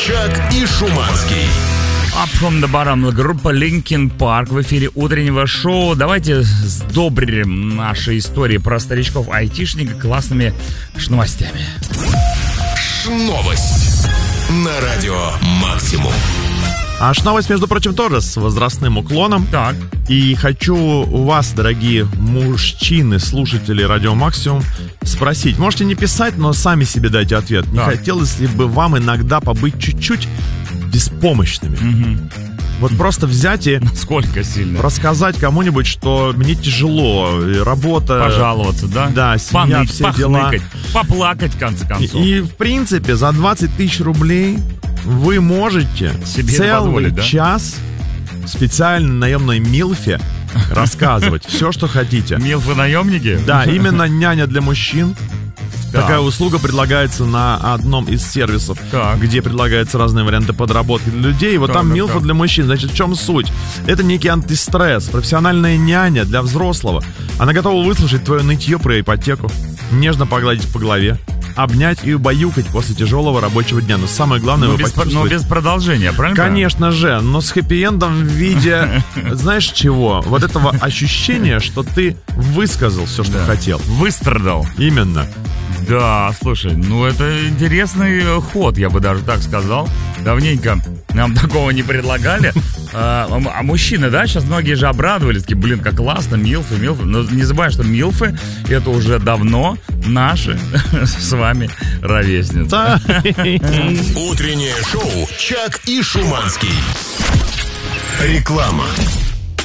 Чак и Шуманский. Up from the bottom, группа Linkin Park в эфире утреннего шоу. Давайте сдобрим наши истории про старичков-айтишников классными новостями. Новость на радио Максимум. Новость, между прочим, тоже с возрастным уклоном. Так. И хочу у вас, дорогие мужчины, слушатели Радио Максимум, спросить. Можете не писать, но сами себе дайте ответ. Не хотелось ли бы вам иногда побыть чуть-чуть беспомощными? Вот просто взять и Сколько сильно? рассказать кому-нибудь, что мне тяжело, работа... Пожаловаться, да? Да, семья, Поныть, все дела. Поплакать, в конце концов. И, в принципе, за 20 тысяч рублей вы можете себе целый позволить, да? час специально наемной милфе рассказывать все, что хотите. Милфы-наемники? Да, именно няня для мужчин. Так. Такая услуга предлагается на одном из сервисов, Так. где предлагаются разные варианты подработки для людей. Вот там милфа для мужчин. Значит, в чем суть? Это некий антистресс, профессиональная няня для взрослого. Она готова выслушать твое нытье про ипотеку, нежно погладить по голове, обнять и убаюкать после тяжелого рабочего дня. Но самое главное, Но вы без почувствуете... продолжения, правильно? Конечно же, но с хэппи-эндом в виде, знаешь чего? Вот этого ощущения, что ты высказал все, что хотел. Выстрадал. Именно. Да, слушай, ну это интересный ход, я бы даже так сказал. Давненько нам такого не предлагали. А мужчины, да, сейчас многие же обрадовались, такие, блин, как классно, милфы. Но не забывай, что милфы — это уже давно наши с вами ровесницы. Утреннее шоу «Чак и Шуманский». Реклама.